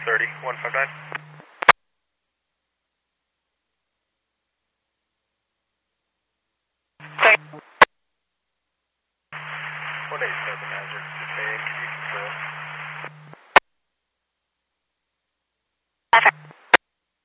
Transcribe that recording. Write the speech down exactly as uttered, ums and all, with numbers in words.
thirty, one five nine. one eight seven Hazard, detained, can you confirm?